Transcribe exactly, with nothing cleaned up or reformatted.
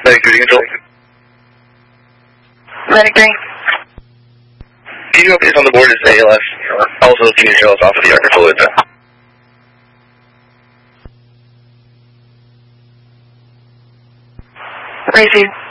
Atlantic Duty Control. Atlantic Green. Do you know if on the board is A L S? Also, can you trail us off of the yard control with that? Received.